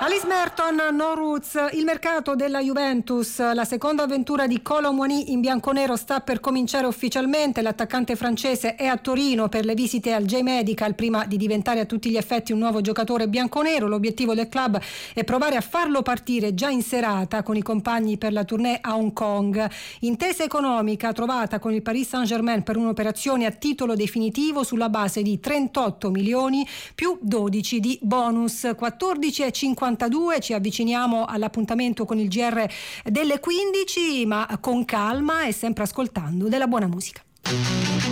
Alice Merton, No Roots. Il mercato della Juventus, la seconda avventura di Kolo Muani in bianconero sta per cominciare ufficialmente. L'attaccante francese è a Torino per le visite al J-Medical prima di diventare a tutti gli effetti un nuovo giocatore bianconero. L'obiettivo del club è provare a farlo partire già in serata con i compagni per la tournée a Hong Kong. Intesa economica trovata con il Paris Saint-Germain per un'operazione a titolo definitivo sulla base di 38 milioni più 12 di bonus. 14:52, ci avviciniamo all'appuntamento con il GR delle 15, ma con calma e sempre ascoltando della buona musica.